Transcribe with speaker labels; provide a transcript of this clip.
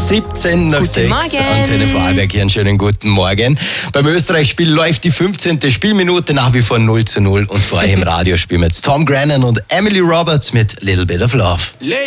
Speaker 1: 17 nach 6.
Speaker 2: Morgen.
Speaker 1: Antenne Vorarlberg hier einen schönen guten Morgen. Beim Österreich-Spiel läuft die 15. Spielminute nach wie vor 0:0 und vor allem im Radio spielen wir jetzt Tom Grennan und Emily Roberts mit Little Bit of Love.